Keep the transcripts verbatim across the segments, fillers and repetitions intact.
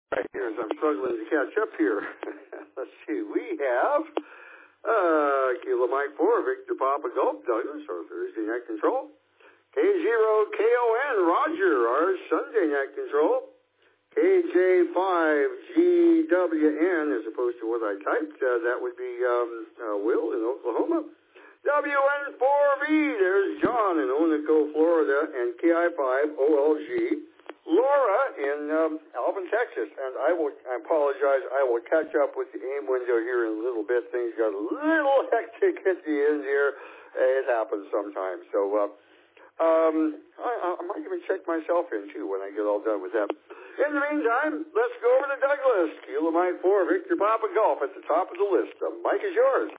Right, here's I'm struggling to catch up here. Let's see, we have uh, Kilo Mike four, Victor Papa Golf, Douglas, our Thursday night control. K zero K O N, Roger, our Sunday night control. K J five G W N, as opposed to what I typed, uh, that would be um, uh, Will in Oklahoma. W N four V, there's John in Oneco, Florida, and K I five O L G. Laura in um, Alvin, Texas, and I will. I apologize. I will catch up with the aim window here in a little bit. Things got a little hectic at the end here. It happens sometimes. So uh, um, I, I might even check myself in too when I get all done with that. In the meantime, let's go over to Douglas. Kilo Mike four, Victor Papa Golf at the top of the list. The mic is yours.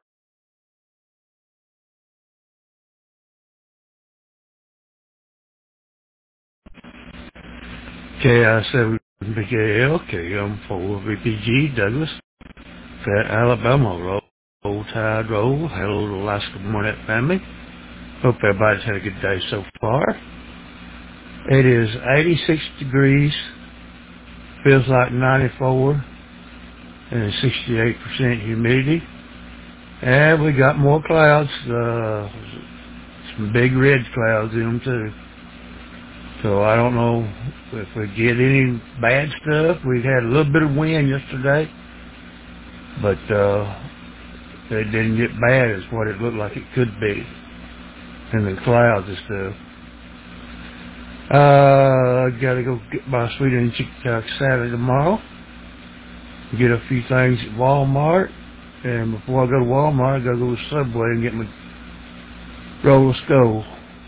K I seven B K L, K M four V P G, Douglas, Fat Alabama, Roll, Roll Tide Roll. Hello to Alaska Mornet family. Hope everybody's had a good day so far. It is eighty-six degrees, feels like ninety-four, and it's sixty-eight percent humidity. And we got more clouds, uh, some big red clouds in them too. So I don't know if we get any bad stuff. We had a little bit of wind yesterday, but uh, it didn't get bad as what it looked like it could be in the clouds and stuff. Uh, I gotta go get my sweetie and Chicken Saturday tomorrow. Get a few things at Walmart, and before I go to Walmart, I gotta go to Subway and get my roller skull.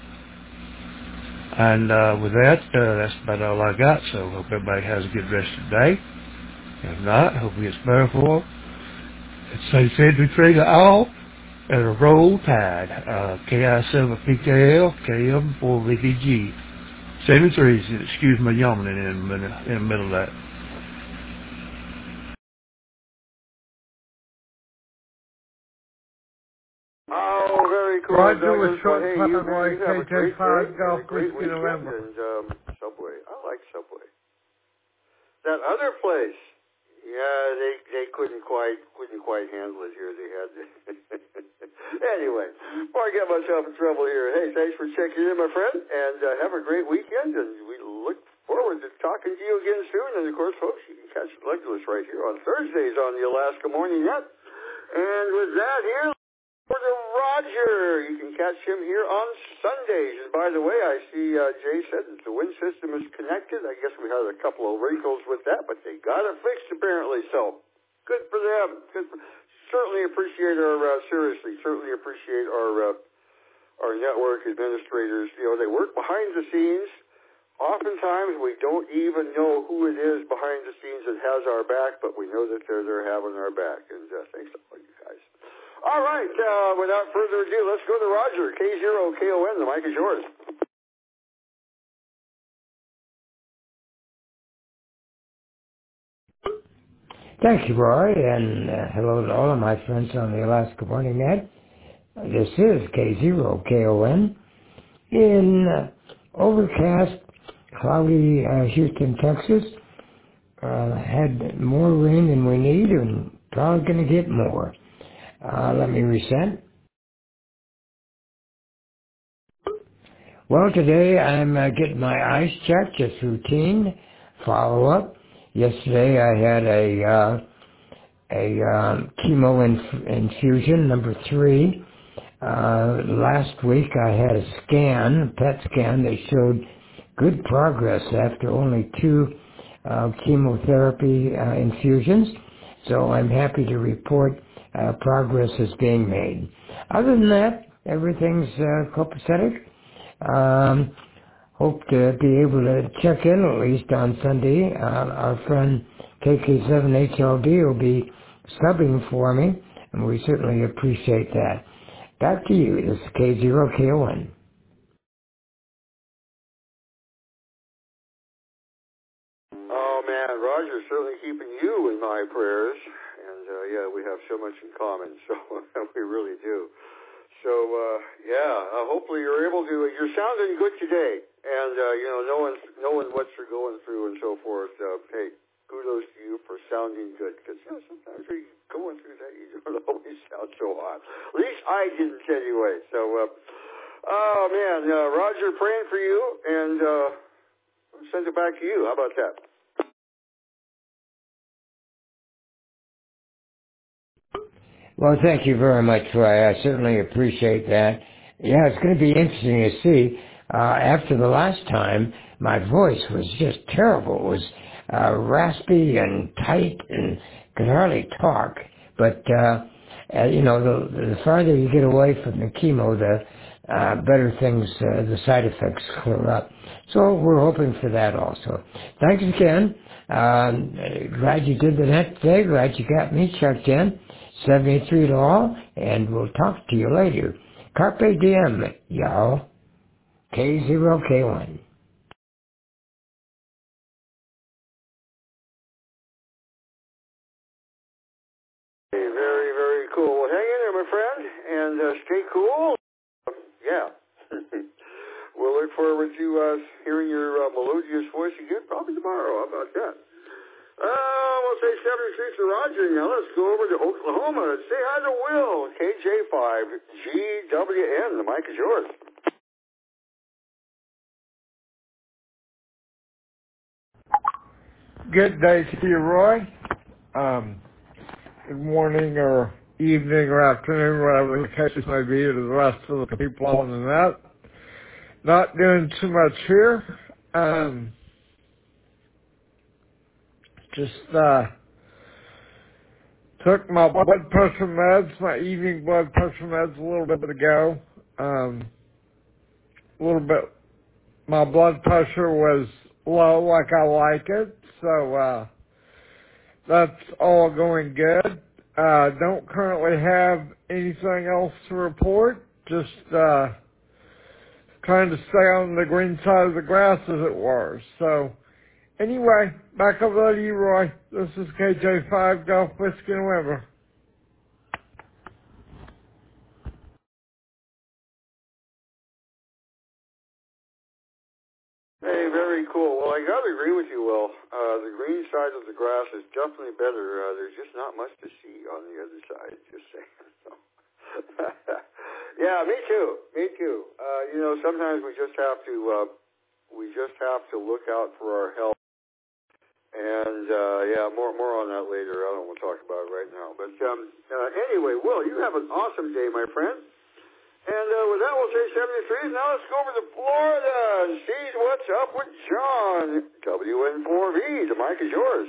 And uh, with that, uh, that's about all I got. So hope everybody has a good rest of the day. If not, hope it gets better for them. It's Saint Frederick Trigger all and a Roll Tide. Uh, K I seven P K L, K M four V P G. seventy-three, excuse my yawning in the, middle, in the middle of that. Oh, very cool, Roger Douglas. with Well, short hey, time you, away, you have a K J great day five and Golf a great Whiskey weekend, November. and um, Subway. I like Subway. That other place, yeah, they they couldn't quite couldn't quite handle it here. They had to. Anyway, before I get myself in trouble here, hey, thanks for checking in, my friend, and uh, have a great weekend. And we look forward to talking to you again soon. And of course, folks, you can catch Douglas right here on Thursdays on the Alaska Morning Net. And with that, here. For the Roger, you can catch him here on Sundays. And by the way, I see uh, Jay said that the wind system is connected. I guess we had a couple of wrinkles with that, but they got it fixed apparently. So good for them. Good for, certainly appreciate our uh, seriously, certainly appreciate our uh, our network administrators. You know, they work behind the scenes. Oftentimes we don't even know who it is behind the scenes that has our back, but we know that they're there having our back. And uh, thanks to all you guys. All right, uh, without further ado, let's go to Roger, K zero K O N. The mic is yours. Thank you, Roy, and uh, hello to all of my friends on the Alaska Morning Net. This is K zero K O N in uh, overcast, cloudy uh, Houston, Texas. Uh, had more rain than we need, and probably going to get more. Uh, let me reset. Well, today I'm uh, getting my eyes checked, just routine follow-up. Yesterday I had a uh, a um, chemo inf- infusion, number three. Uh, last week I had a scan, a P E T scan, that showed good progress after only two uh, chemotherapy uh, infusions. So I'm happy to report uh, progress is being made. Other than that, everything's uh, copacetic. Um, hope to be able to check in at least on Sunday. Uh, our friend K K seven H L D will be subbing for me, and we certainly appreciate that. Back to you. This is K zero K O N. Oh, man, Roger's certainly keeping you in my prayers. And, uh, yeah, we have so much in common, so we really do. So, uh, yeah, uh, hopefully you're able to, you're sounding good today. And, uh, you know, knowing, knowing what you're going through and so forth, uh, hey, kudos to sounding good. Because, you know, sometimes when you're going through that, you don't always sound so hot. At least I didn't anyway. So, uh, oh, man, uh, Roger, praying for you, and uh, send it back to you. How about that? Well, thank you very much, Troy. I certainly appreciate that. Yeah, it's going to be interesting to see. Uh, after the last time, my voice was just terrible. It was uh, raspy and tight and could hardly talk. But, uh, uh, you know, the, the farther you get away from the chemo, the uh, better things, uh, the side effects clear up. So we're hoping for that also. Thanks again. Um, glad you did the net today. Glad you got me checked in. seventy-three to all, and we'll talk to you later. Carpe diem, y'all. K zero K one. Hey, very, very cool. Well, hang in there, my friend, and uh, stay cool. Yeah. We'll look forward to uh, hearing your uh, melodious voice again, probably tomorrow. How about that? Uh, we'll say seventy-six to Roger. Now let's go over to Oklahoma. Say hi to Will, K J five G W N. The mic is yours. Good day to you, Roy. Um, good morning or evening or afternoon, whatever the case may be, to the rest of the people on the net. Not doing too much here. Um, just uh, took my blood pressure meds, my evening blood pressure meds a little bit ago. Um, a little bit. My blood pressure was low, like I like it, so uh, that's all going good. Uh, don't currently have anything else to report. Just uh, trying to stay on the green side of the grass, as it were. So, anyway, back over to you, Roy. This is K J five Golf Whiskey November. Hey, very cool. Well, I gotta agree with you, Will. Uh, the green side of the grass is definitely better. Uh, there's just not much to see on the other side, just saying. Yeah, me too. Me too. Uh, you know, sometimes we just have to, uh, we just have to look out for our health. And, uh, yeah, more, more on that later. I don't want to talk about it right now. But, um, uh, anyway, Will, you have an awesome day, my friend. And uh, with that, we'll say seventy-three. Now let's go over to Florida and see what's up with John. W N four V. The mic is yours.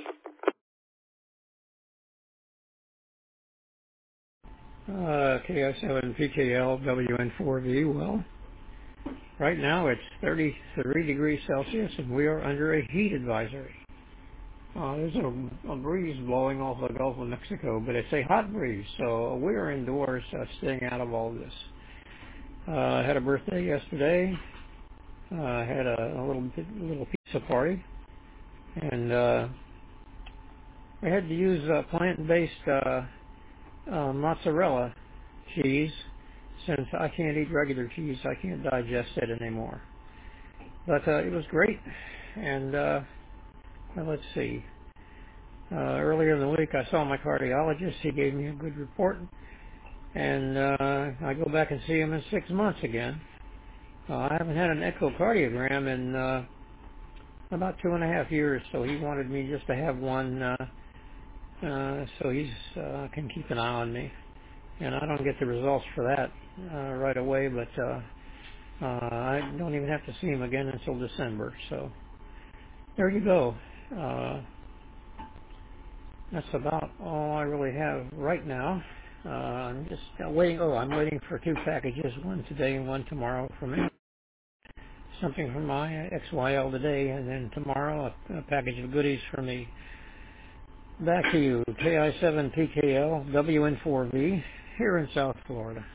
Uh, K I seven P K L W N four V. Well, right now it's thirty-three degrees Celsius and we are under a heat advisory. Uh, there's a, a breeze blowing off the Gulf of Mexico, but it's a hot breeze, so we're indoors uh, staying out of all this. Uh, I had a birthday yesterday. Uh, I had a, a little bit, a little pizza party, and uh, I had to use uh, plant-based uh, uh, mozzarella cheese since I can't eat regular cheese. I can't digest it anymore. But uh, it was great, and uh, well, let's see. Uh, earlier in the week, I saw my cardiologist. He gave me a good report, and uh, I go back and see him in six months again. Uh, I haven't had an echocardiogram in uh, about two and a half years, so he wanted me just to have one, uh, uh, so he uh, can keep an eye on me. And I don't get the results for that uh, right away, but uh, uh, I don't even have to see him again until December. So there you go. Uh, that's about all I really have right now. Uh, I'm just uh, waiting. Oh, I'm waiting for two packages, one today and one tomorrow from me. Something from my X Y L today, and then tomorrow a, a package of goodies for me. Back to you, K I seven P K L W N four V here in South Florida.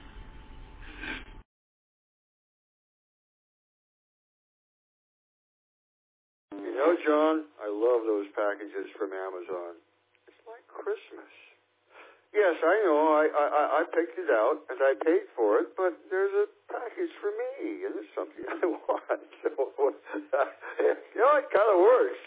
You know, John, I love those packages from Amazon. It's like Christmas. Yes, I know. I, I, I picked it out, and I paid for it, but there's a package for me, and it's something I want. So, you know, it kind of works.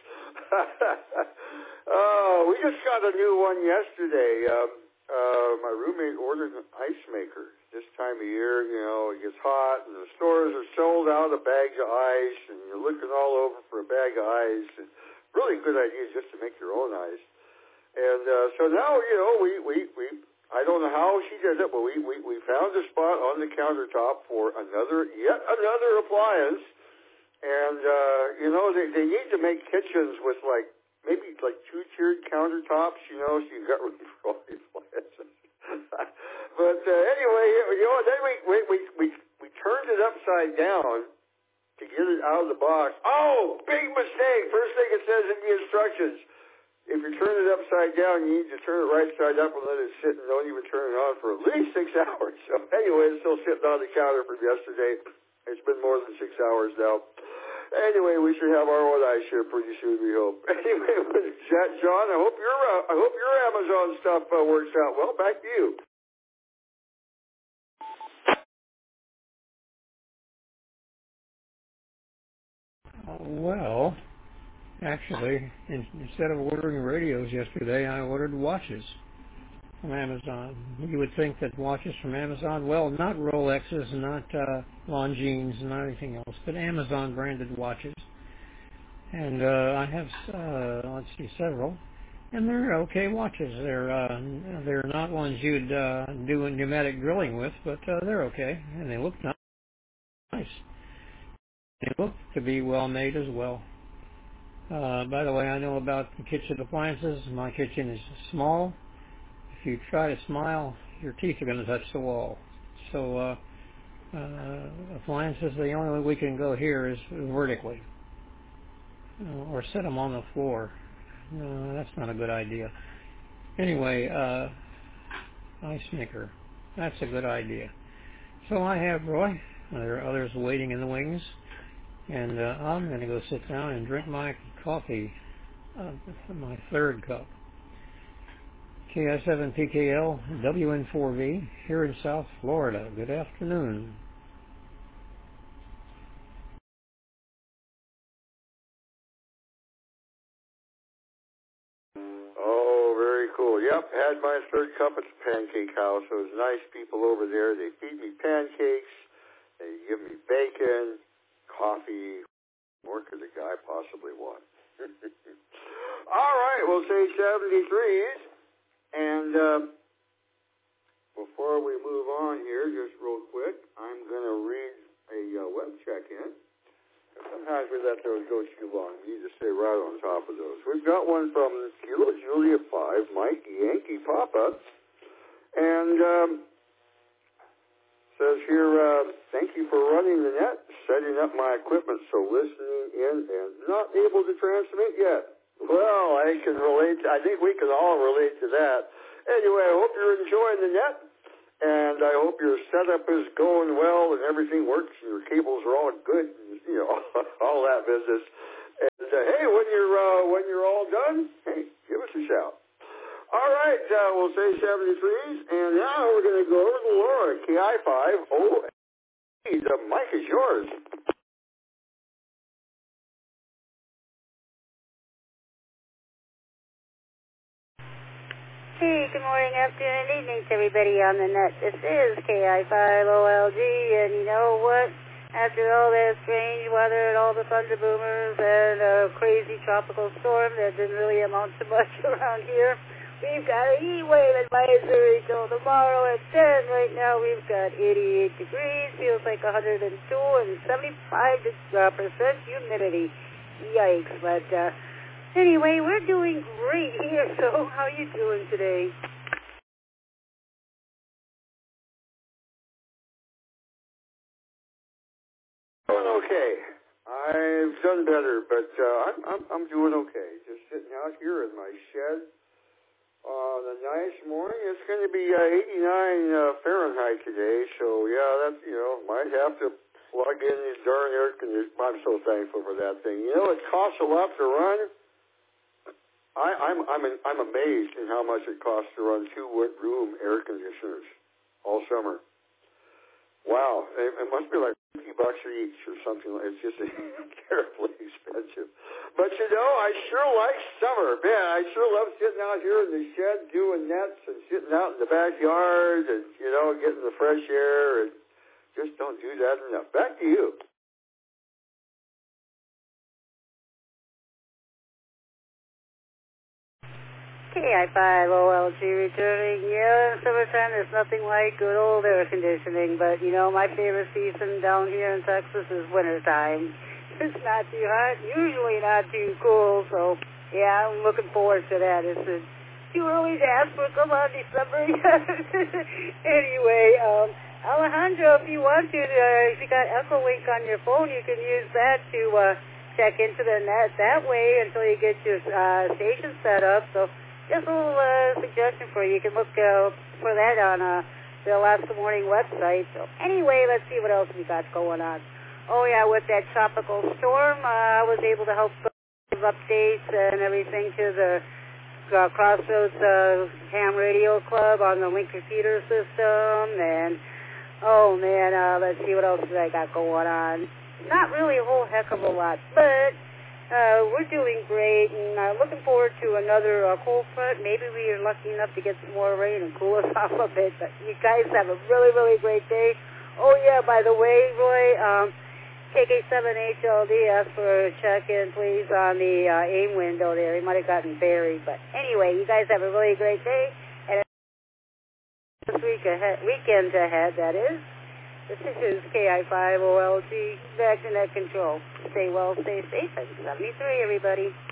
Oh, we just got a new one yesterday. Um, uh, my roommate ordered an ice maker. This time of year, you know, it gets hot, and the stores are sold out of bags of ice, and you're looking all over for a bag of ice. And really good idea just to make your own ice. And uh, so now, you know, we, we, we, I don't know how she did it, but we, we, we found a spot on the countertop for another, yet another appliance. And, uh, you know, they, they need to make kitchens with, like, maybe, like, two-tiered countertops, you know, so you've got room for all these appliances. But uh, anyway, you know, then we, we, we, we, we turned it upside down to get it out of the box. Oh, big mistake. First thing it says in the instructions. If you turn it upside down, you need to turn it right side up and let it sit and don't even turn it on for at least six hours. So anyway, it's still sitting on the counter from yesterday. It's been more than six hours now. Anyway, we should have our own ice here pretty soon, we hope. Anyway, John, I hope your uh, I hope your Amazon stuff uh, works out well. Back to you. Uh, well, actually, in, instead of ordering radios yesterday, I ordered watches from Amazon. You would think that watches from Amazon, well, not Rolexes, not uh, Longines, not anything else, but Amazon branded watches. And uh, I have, uh, let's see, several, and they're okay watches. They're uh, they're not ones you'd uh, do pneumatic drilling with, but uh, they're okay, and they look nice. They look to be well made as well. Uh, by the way, I know about the kitchen appliances. My kitchen is small. If you try to smile, your teeth are going to touch the wall. So uh, uh, appliances, the only way we can go here is vertically. Uh, or set them on the floor. No, that's not a good idea. Anyway, uh, ice maker. That's a good idea. So I have Roy. There are others waiting in the wings. And uh, I'm going to go sit down and drink my coffee, uh, my third cup. K I seven P K L, W N four V, here in South Florida. Good afternoon. Oh, very cool. Yep, had my third cup at the Pancake House. Those nice people over there. They feed me pancakes. They give me bacon, coffee. More could the guy possibly want. All right, we'll say seventy-threes. And uh, before we move on here, just real quick, I'm going to read a uh, web check-in. Sometimes we let those go too long. We need to stay right on top of those. We've got one from Kilo Julia five, Mike Yankee Papa. And um, says here, uh, thank you for running the net, setting up my equipment, so listening in and not able to transmit yet. Well, I can relate. To, I think we can all relate to that. Anyway, I hope you're enjoying the net. And I hope your setup is going well and everything works and your cables are all good, and, you know, all that business. And uh, hey, when you're uh, when you're all done, hey, give us a shout. All right, uh, we'll say seventy-threes, and now we're going to go over to Laura, K I five O. The mic is yours. Hey, good morning, afternoon, and evening to everybody on the net. This is K I five O L G, and you know what? After all that strange weather and all the thunder boomers and a crazy tropical storm that didn't really amount to much around here, we've got a heat wave advisory till tomorrow at ten. Right now we've got eighty-eight degrees, feels like one hundred two, and seventy-five percent humidity. Yikes, but uh, anyway, we're doing great here, so how are you doing today? Doing okay. I've done better, but uh, I'm, I'm I'm doing okay. Just sitting out here in my shed on a nice morning. It's going to be uh, eighty-nine uh, Fahrenheit today, so yeah, that's, you know, might have to plug in these darn air conditioners. I'm so thankful for that thing. You know, it costs a lot to run. I, I'm I'm in, I'm amazed in how much it costs to run two room air conditioners all summer. Wow, it, it must be like fifty bucks each or something. It's just terribly expensive. But you know, I sure like summer, man. I sure love sitting out here in the shed doing nets and sitting out in the backyard and you know getting the fresh air and just don't do that enough. Back to you. K I five O L G returning. Yeah, summertime there's nothing like good old air conditioning, but you know, my favorite season down here in Texas is wintertime. It's not too hot, usually not too cool, so yeah, I'm looking forward to that. It's uh, too early to ask for come on December. Anyway, um, Alejandro, if you want to, uh, if you got Echolink on your phone, you can use that to uh, check into the net that way until you get your uh, station set up. So just a little uh, suggestion for you. You can look uh, for that on uh, the Alaska Morning website. So anyway, let's see what else we got going on. Oh yeah, with that tropical storm, uh, I was able to help give updates and everything to the uh, Crossroads uh, Ham Radio Club on the Link computer system. And oh man, uh, let's see what else I got going on. Not really a whole heck of a lot, but Uh, we're doing great, and uh, looking forward to another uh, cold front. Maybe we are lucky enough to get some more rain and cool us off a bit, but you guys have a really, really great day. Oh, yeah, by the way, Roy, um, K K seven H L D asked for a check-in, please, on the uh, AIM window there. He might have gotten buried, but anyway, you guys have a really great day, and this week ahead, weekend ahead, that is. This is K I five O L G, back to net control. Stay well, stay safe, and seventy-three, everybody.